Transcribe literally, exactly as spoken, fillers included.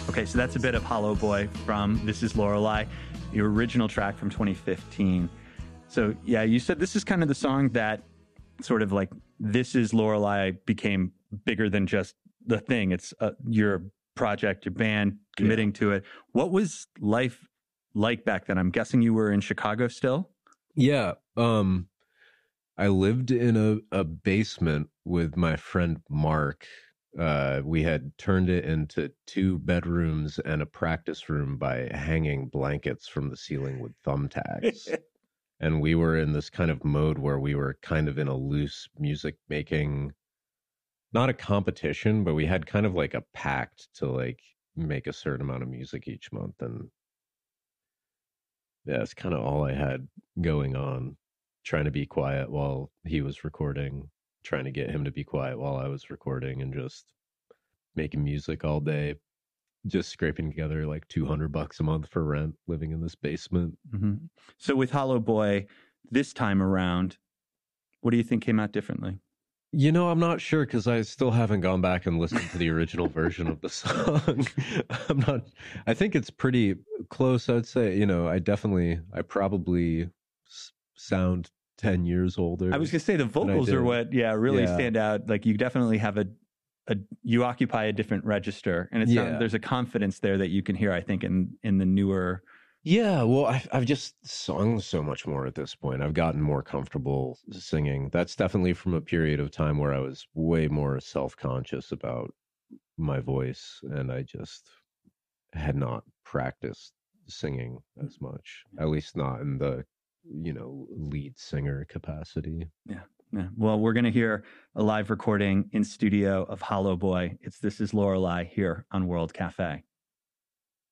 Okay, so that's a bit of Hollow Boy from This Is Lorelei, your original track from twenty fifteen. So yeah, you said this is kind of the song that sort of like This Is Lorelei became bigger than just the thing. It's uh, your project, your band committing yeah. to it. What was life like back then? I'm guessing you were in Chicago still? Yeah. Um, I lived in a, a basement with my friend Mark. Uh, we had turned it into two bedrooms and a practice room by hanging blankets from the ceiling with thumbtacks. And we were in this kind of mode where we were kind of in a loose music making, not a competition, but we had kind of like a pact to like make a certain amount of music each month. And yeah, it's kind of all I had going on, trying to be quiet while he was recording, trying to get him to be quiet while I was recording, and just making music all day, just scraping together like two hundred bucks a month for rent, living in this basement. Mm-hmm. So with Hollow Boy, this time around, what do you think came out differently? You know, I'm not sure, because I still haven't gone back and listened to the original version of the song. I'm not, I think it's pretty close. I'd say, you know, I definitely, I probably s- sound ten years older. I was going to say the vocals are what, yeah, really yeah. stand out. Like you definitely have a, a, you occupy a different register, and it's yeah. not, there's a confidence there that you can hear, I think, in, in the newer. Yeah, well, I've, I've just sung so much more at this point. I've gotten more comfortable singing. That's definitely from a period of time where I was way more self-conscious about my voice, and I just had not practiced singing as much, at least not in the, you know, lead singer capacity. Yeah. Yeah. Well, we're going to hear a live recording in studio of Hollow Boy. It's This Is Lorelei here on World Cafe.